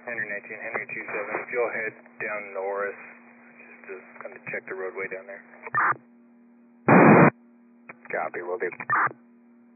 Henry 19, Henry 27, if you'll head down Norris, just to kind of check the roadway down there. Copy, will do.